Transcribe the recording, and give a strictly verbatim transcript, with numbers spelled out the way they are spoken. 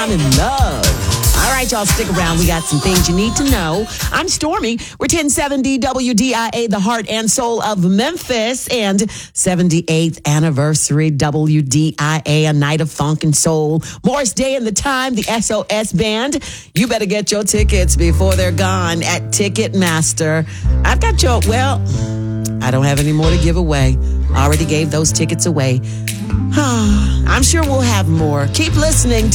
I'm in love. All right, y'all, stick around. We got some things you need to know. I'm Stormy. We're ten seventy W D I A, the heart and soul of Memphis, and seventy-eighth anniversary W D I A, a night of funk and soul. Morris Day and the Time, the S O S Band. You better get your tickets before they're gone at Ticketmaster. I've got your, well, I don't have any more to give away. I already gave those tickets away. I'm sure we'll have more. Keep listening.